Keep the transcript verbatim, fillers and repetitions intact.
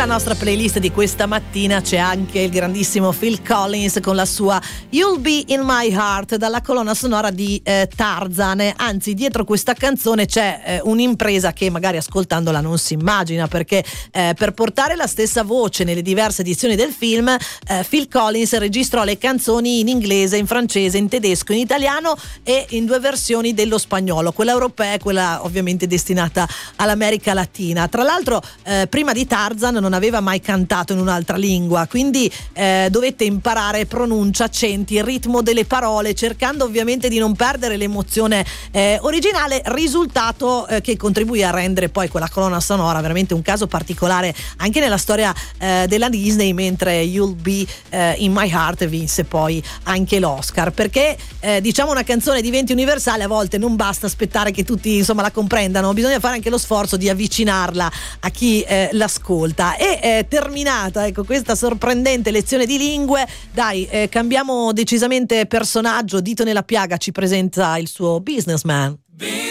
nella nostra playlist di questa mattina c'è anche il grandissimo Phil Collins con la sua You'll Be In My Heart, dalla colonna sonora di eh, Tarzan. Anzi, dietro questa canzone c'è eh, un'impresa che magari ascoltandola non si immagina, perché eh, per portare la stessa voce nelle diverse edizioni del film, eh, Phil Collins registrò le canzoni in inglese, in francese, in tedesco, in italiano e in due versioni dello spagnolo, quella europea e quella ovviamente destinata all'America Latina. Tra l'altro eh, prima di Tarzan non aveva mai cantato in un'altra lingua, quindi eh, dovette imparare pronuncia, accenti, il ritmo delle parole, cercando ovviamente di non perdere l'emozione eh, originale, risultato eh, che contribuì a rendere poi quella colonna sonora veramente un caso particolare anche nella storia eh, della Disney, mentre You'll Be eh, In My Heart vinse poi anche l'Oscar, perché eh, diciamo una canzone diventi universale, a volte non basta aspettare che tutti insomma la comprendano, bisogna fare anche lo sforzo di avvicinarla a chi eh, l'ascolta. E eh, terminata ecco questa sorprendente lezione di lingue, dai eh, cambiamo decisamente personaggio. Dito nella piaga ci presenta il suo Businessman.